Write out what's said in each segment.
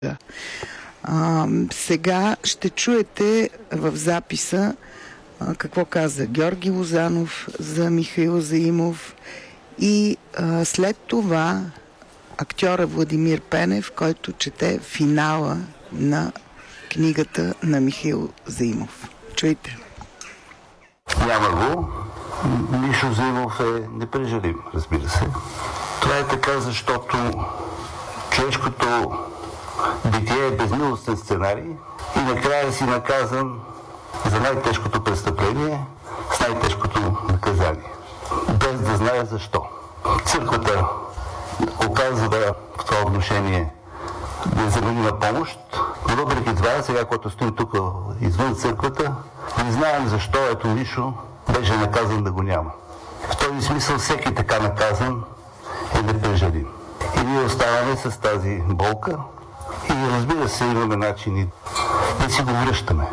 Да. Сега ще чуете в записа какво каза Георги Лозанов за Михаил Заимов и след това актьора Владимир Пенев, който чете финала на книгата на Михаил Заимов. Чуйте. Няма го. Мишо Заимов е непрежалим, разбира се. Това е така, защото човешкото битие е безмилостен сценарий и накрая си наказан за най-тежкото престъпление с най-тежкото наказание. Без да знае защо. Църквата оказва в това отношение незаменима помощ, но въпреки това, сега, когато стоим тук извън църквата, не знаем защо ето Мишо беше наказан да го няма. В този смисъл всеки така наказан е непрежалим. И ние оставаме с тази болка и разбира се, имаме начини да си го връщаме.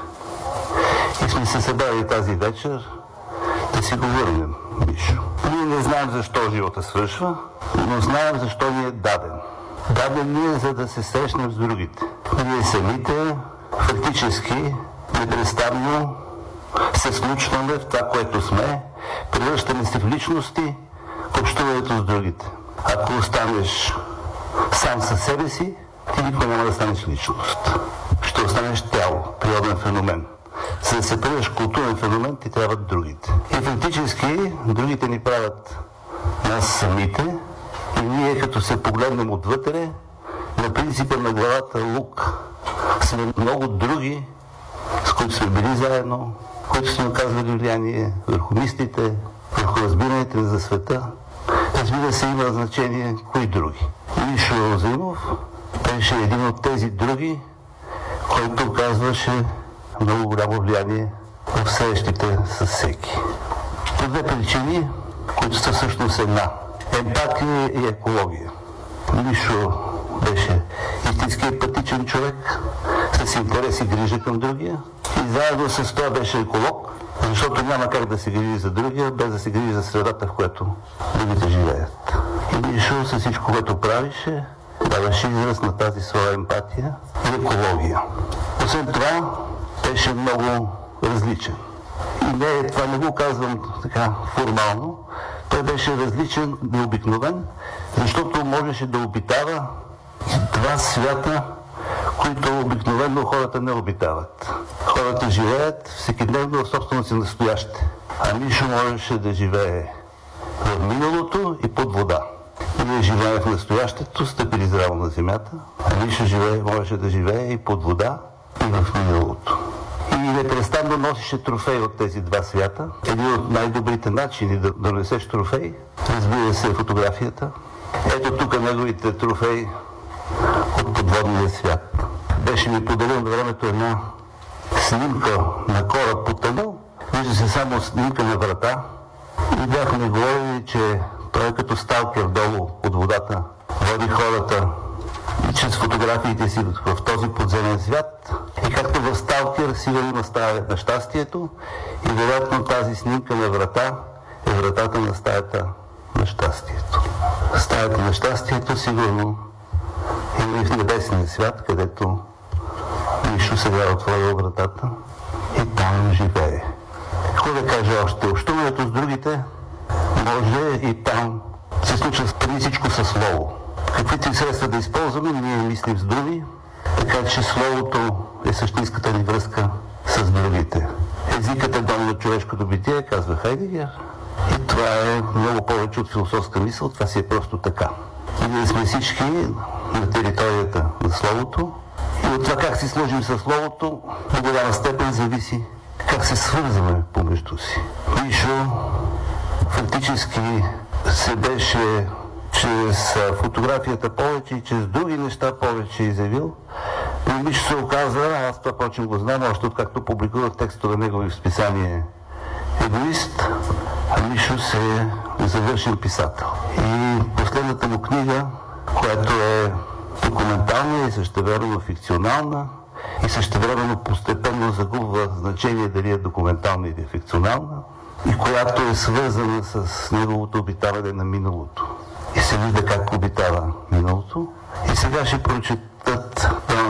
И сме се събрали тази вечер да си го върнем, Мишо. Ние не знаем защо живота свършва, но знаем защо ни е даден. Даден ни е, за да се срещнем с другите. Ние самите фактически непрестанно се случваме в това, което сме, превръщаме се в личности в общуването с другите. Ако останеш сам със себе си, ти никога няма да станеш личност. Ще останеш тяло, природен феномен. За да се превърнеш културен феномен, ти трябват другите. И фактически другите ни правят нас самите и ние, като се погледнем отвътре, на принципа на главата лук, сме много други, с които сме били заедно, които сме оказвали влияние върху мислите, върху разбирането за света. Разбира се, има значение кои други. Мишо Заимов беше един от тези други, който оказваше много голямо влияние в срещите с всеки. По две причини, които са всъщност една. Емпатия и екология. Мишо беше истински емпатичен човек, с интерес и грижа към другия. И заедно с това беше еколог, защото няма как да се грижи за другия, без да се грижи за средата, в която другите живеят. И Мишо с всичко, което правише, даваше израз на тази своя емпатия и екология. Освен това, беше много различен. И това не го казвам така формално. Той беше различен, необикновен, защото можеше да обитава два свята, които обикновено хората не обитават. Хората живеят всекидневно в собственото си настояще. А Мишо можеше да живее в миналото и под вода. Ние живеем в настоящето, стъпили здраво на земята, а Мишо можеше да живее и под вода, и в миналото. И непрестанно носеше трофей от тези два свята. Един от най-добрите начини да донесеш трофей, разбира се, фотографията. Ето тук неговите трофеи от подводния свят. Беше ми подарил на времето една снимка на кораб потънал. Вижда се само снимка на врата. И бяхме говорили, че той като сталкер долу под водата води хората и чрез фотографиите си в този подземен свят. И както в сталкер сигурно има стая на щастието и вероятно тази снимка на врата е вратата на стаята на щастието. Стаята на щастието сигурно има и в небесния свят, където Мишо сега е отворил вратата и там живее. Какво да кажа още? Общуването с другите може и там се случва преди всичко със слово. Каквито и средства да използваме, ние мислим с думи, така че словото е същинската ни връзка с другите. Езикът е дом на човешкото битие, казва Хайдегер. И това е много повече от философска мисъл, това си е просто така. Ние сме всички на територията на словото и от това как си сложим със словото, в голяма степен зависи как се свързваме помежду си. Мишо фактически се беше чрез фотографията повече и чрез други неща повече изявил. Но Мишо се оказа, аз това прочим го знам, още откакто публикувах текстове на негови в списание Егоист, а Мишо се е завършен писател. И последната му книга, която е документална и същевременно фикционална, и същевременно постепенно загубва значение дали е документална или фикционална, и която е свързана с неговото обитаване на миналото. И се вижда как обитава миналото. И сега ще прочетат